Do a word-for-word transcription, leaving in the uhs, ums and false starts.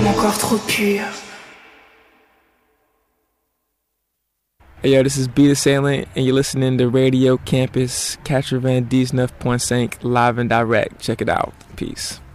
encore trop pur. Hey yo, this is Be The Salient, and you're listening to Radio Campus, quatre-vingt-dix-neuf point cinq, live and direct. Check it out. Peace.